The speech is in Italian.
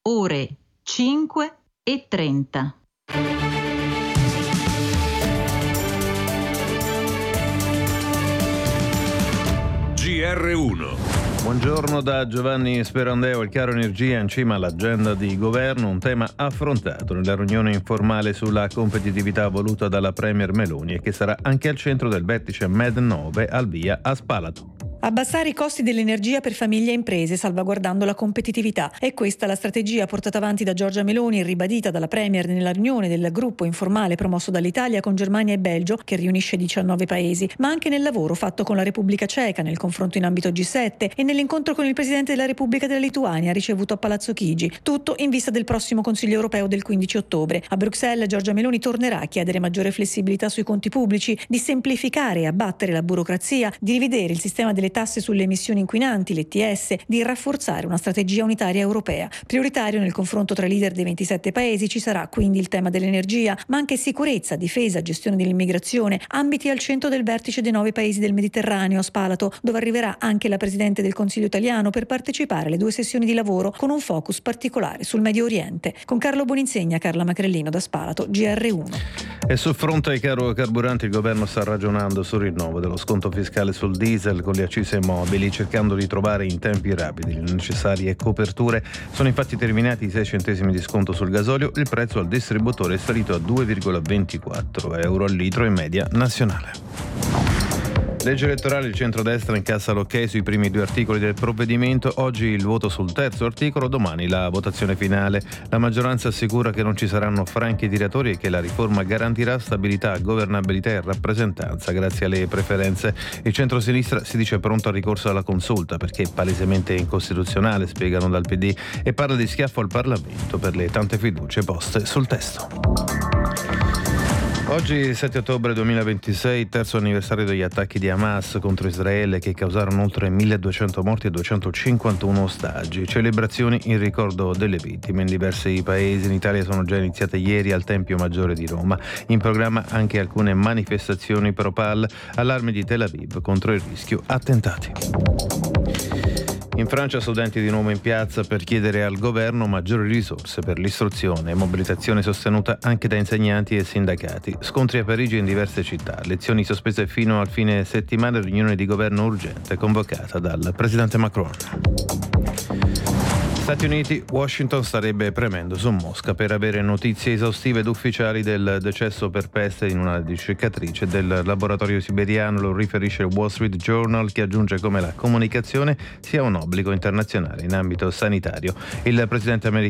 ore 5:30. GR1. Buongiorno da Giovanni Sperandeo. Il caro energia in cima all'agenda di governo, un tema affrontato nella riunione informale sulla competitività voluta dalla Premier Meloni e che sarà anche al centro del vertice Med9 al via a Spalato. Abbassare i costi dell'energia per famiglie e imprese salvaguardando la competitività. È questa la strategia portata avanti da Giorgia Meloni e ribadita dalla Premier nella riunione del gruppo informale promosso dall'Italia con Germania e Belgio, che riunisce 19 paesi, ma anche nel lavoro fatto con la Repubblica Ceca, nel confronto in ambito G7 e nell'incontro con il Presidente della Repubblica della Lituania ricevuto a Palazzo Chigi. Tutto in vista del prossimo Consiglio europeo del 15 ottobre. A Bruxelles Giorgia Meloni tornerà a chiedere maggiore flessibilità sui conti pubblici, di semplificare e abbattere la burocrazia, di rivedere il sistema delle tasse sulle emissioni inquinanti, l'ETS, di rafforzare una strategia unitaria europea. Prioritario nel confronto tra leader dei 27 paesi ci sarà quindi il tema dell'energia, ma anche sicurezza, difesa, gestione dell'immigrazione, ambiti al centro del vertice dei 9 paesi del Mediterraneo a Spalato, dove arriverà anche la Presidente del Consiglio italiano per partecipare alle 2 sessioni di lavoro con un focus particolare sul Medio Oriente. Con Carlo Boninsegna, Carla Macrellino da Spalato, GR1. E sul fronte ai carburanti il governo sta ragionando sul rinnovo dello sconto fiscale sul diesel con le accise mobili, cercando di trovare in tempi rapidi le necessarie coperture. Sono infatti terminati i 6 centesimi di sconto sul gasolio, il prezzo al distributore è salito a 2,24 euro al litro in media nazionale. Legge elettorale, il centrodestra incassa l'ok sui primi 2 articoli del provvedimento. Oggi il voto sul terzo articolo, domani la votazione finale. La maggioranza assicura che non ci saranno franchi tiratori e che la riforma garantirà stabilità, governabilità e rappresentanza grazie alle preferenze. Il centrosinistra si dice pronto al ricorso alla consulta perché è palesemente incostituzionale, spiegano dal PD, e parla di schiaffo al Parlamento per le tante fiducie poste sul testo. Oggi 7 ottobre 2026, terzo anniversario degli attacchi di Hamas contro Israele che causarono oltre 1200 morti e 251 ostaggi. Celebrazioni in ricordo delle vittime in diversi paesi. In Italia sono già iniziate ieri al Tempio Maggiore di Roma. In programma anche alcune manifestazioni pro-Pal, allarme di Tel Aviv contro il rischio attentati. In Francia studenti di nuovo in piazza per chiedere al governo maggiori risorse per l'istruzione, mobilitazione sostenuta anche da insegnanti e sindacati. Scontri a Parigi e in diverse città, lezioni sospese fino al fine settimana, riunione di governo urgente convocata dal presidente Macron. Stati Uniti, Washington starebbe premendo su Mosca per avere notizie esaustive ed ufficiali del decesso per peste in una ricercatrice del laboratorio siberiano, lo riferisce il Wall Street Journal, che aggiunge come la comunicazione sia un obbligo internazionale in ambito sanitario. Il presidente americano